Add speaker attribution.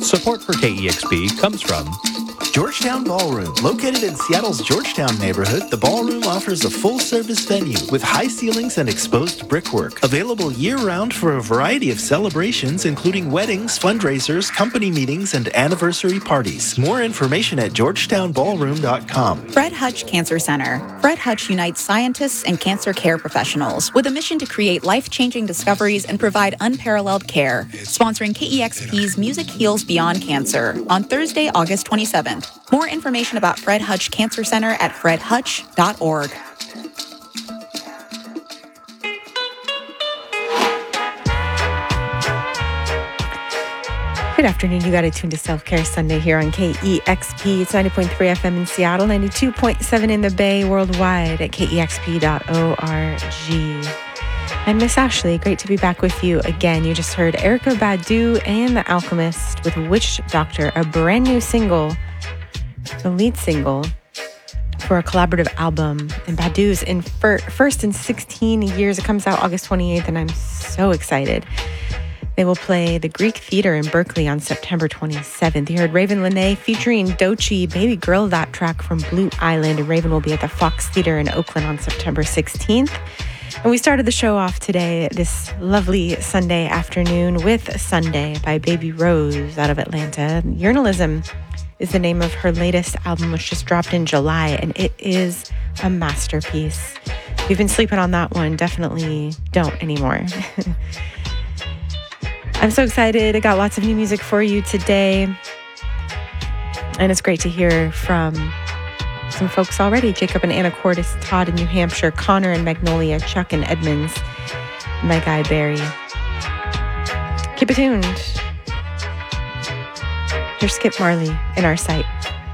Speaker 1: Support for KEXP comes from
Speaker 2: Georgetown Ballroom. Located in Seattle's Georgetown neighborhood, the Ballroom offers a full-service venue with high ceilings and exposed brickwork. Available year-round for a variety of celebrations, including weddings, fundraisers, company meetings, and anniversary parties. More information at georgetownballroom.com.
Speaker 3: Fred Hutch Cancer Center. Fred Hutch unites scientists and cancer care professionals with a mission to create life-changing discoveries and provide unparalleled care. Sponsoring KEXP's Music Heals Beyond Cancer on Thursday, August 27th. More information about Fred Hutch Cancer Center at fredhutch.org.
Speaker 4: Good afternoon. You got it tuned to Self-Care Sunday here on KEXP. It's 90.3 FM in Seattle, 92.7 in the Bay, worldwide at kexp.org. I'm Miss Ashley. Great to be back with you again. You just heard Erykah Badu and The Alchemist with Witch Doctor, a brand new single, the lead single for a collaborative album. And Badu's in first in 16 years. It comes out August 28th, and I'm so excited. They will play the Greek Theater in Berkeley on September 27th. You heard Raven Lenae featuring Doechii, Baby Girl, that track from Blue Island. And Raven will be at the Fox Theater in Oakland on September 16th. And we started the show off today, this lovely Sunday afternoon, with Sunday by Baby Rose out of Atlanta. Journalism is the name of her latest album, which just dropped in July, and it is a masterpiece. If you've been sleeping on that one, definitely don't anymore. I'm so excited. I got lots of new music for you today, and it's great to hear from some folks already. Jacob and Anna Cordes, Todd in New Hampshire, Connor in Magnolia, Chuck in Edmonds, my guy Barry. Keep it tuned. Here's Skip Marley in our sight.